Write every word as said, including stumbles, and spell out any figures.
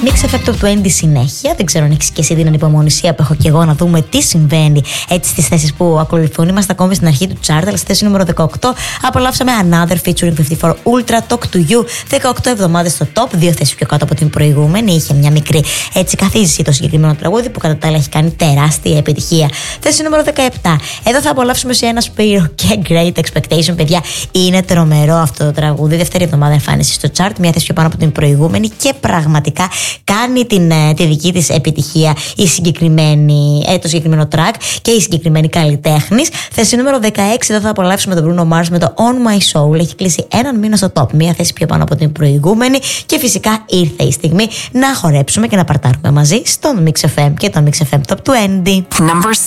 Mix εφ εμ Top είκοσι συνέχεια. Δεν ξέρω αν έχεις και εσύ την ανυπομονησία που έχω και εγώ να δούμε τι συμβαίνει έτσι στις θέσεις που ακολουθούν. Είμαστε ακόμη στην αρχή του chart, αλλά στη θέση νούμερο δεκαοκτώ απολαύσαμε Another featuring πενήντα τέσσερα Ultra Talk to You. δεκαοκτώ εβδομάδες στο top, δύο θέσεις πιο κάτω από την προηγούμενη. Είχε μια μικρή έτσι καθίζηση το συγκεκριμένο τραγούδι που κατά τα άλλα έχει κάνει τεράστια επιτυχία. Θέση νούμερο δεκαεπτά. Εδώ θα απολαύσουμε σε ένα Σπύρο και Great Expectation. Παιδιά, είναι τρομερό αυτό το τραγούδι. Δεύτερη εβδομάδα εμφάνιση στο chart, μια θέση πιο πάνω από την προηγούμενη και πραγματικά κάνει την, τη δική της επιτυχία η συγκεκριμένη, ε, το συγκεκριμένο track και η συγκεκριμένη καλλιτέχνης. Θέση νούμερο δεκαέξι, εδώ θα απολαύσουμε τον Bruno Mars με το On My Soul. Έχει κλείσει έναν μήνα στο top, μια θέση πιο πάνω από την προηγούμενη και φυσικά ήρθε η στιγμή να χορέψουμε και να παρτάρουμε μαζί στον Mix εφ εμ και τον Mix εφ εμ Top είκοσι.